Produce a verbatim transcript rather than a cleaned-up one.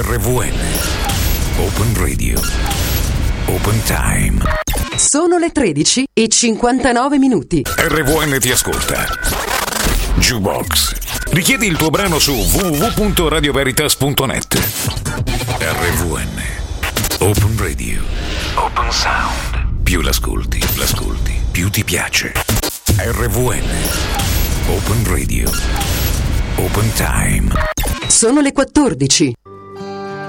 R V N Open Radio Open Time. Sono le tredici e cinquantanove minuti. R V N ti ascolta. Jukebox. Richiedi il tuo brano su w w w punto radio veritas punto net. R V N Open Radio Open Sound. Più l'ascolti, l'ascolti, più ti piace. R V N Open Radio Open Time. Sono le quattordici